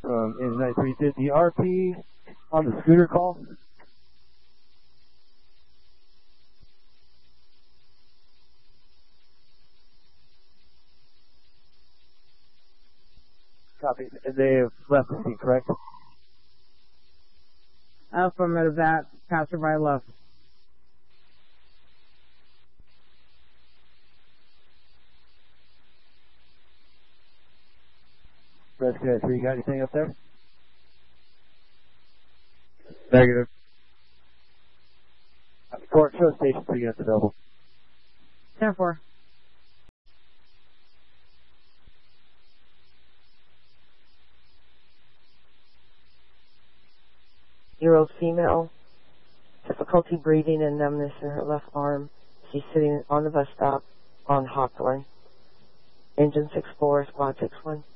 from engine 9350 RP on the scooter call. Copy. And they have left the scene, correct? Affirmative, that passerby left. Rescue 3, you got anything up there? Negative. Court, show station 3 units available. 10-4. Year-old female, difficulty breathing and numbness in her left arm. She's sitting on the bus stop on Hawthorne. Engine 64, squad 61.